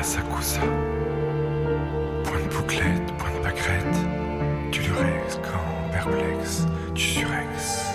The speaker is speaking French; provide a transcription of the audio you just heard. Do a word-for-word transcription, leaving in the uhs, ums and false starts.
Asakusa. Point de bouclette, point de pâquerette, du lurex quand perplexe, du surex.